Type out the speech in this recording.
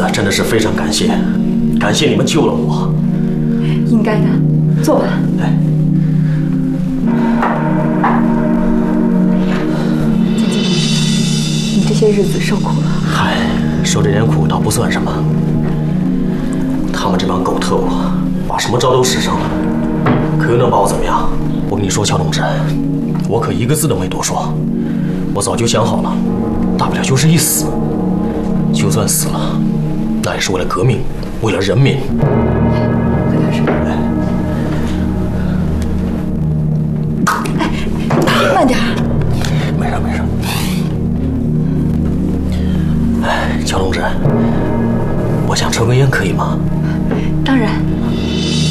真的是非常感谢，感谢你们救了我。 应该的，坐吧。 哎， 金同志，你这些日子受苦了。 嗨，受这点苦倒不算什么。他们这帮狗特务把什么招都使上了，可又能把我怎么样？我跟你说，乔同志，我可一个字都没多说。我早就想好了，大不了就是一死，就算死了，那也是为了革命，为了人民。 喝点水。哎，慢点。 没事没事。哎，乔同志，我想抽根烟可以吗？